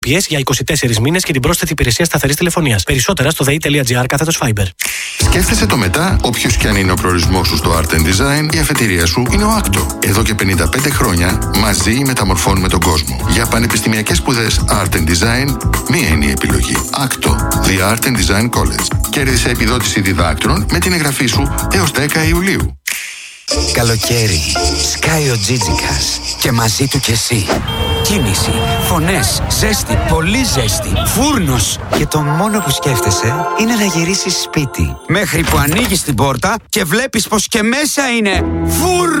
PS για 24 μήνες και την πρόσθετη υπηρεσία σταθερής τηλεφωνίας. Περισσότερα στο dei.gr/fiber. Σκέφτεσαι το μετά, όποιος κι αν είναι ο προορισμός σου στο Art and Design, η αφετηρία σου είναι ο Acto. Εδώ και 55 χρόνια μαζί μεταμορφώνουμε τον κόσμο. Για πανεπιστημιακές σπουδές Art and Design, μία είναι η επιλογή. Acto, The Art and Design College. Κέρδισε επιδότηση διδάκτρων με την εγγραφή σου έως 10 Ιουλίου. Καλοκαίρι, σκάει ο Τζίτζικας και μαζί του κι εσύ. Κίνηση, φωνές, ζέστη, πολύ ζέστη, φούρνος. Και το μόνο που σκέφτεσαι είναι να γυρίσεις σπίτι. Μέχρι που ανοίγεις την πόρτα και βλέπεις πως και μέσα είναι φούρνο.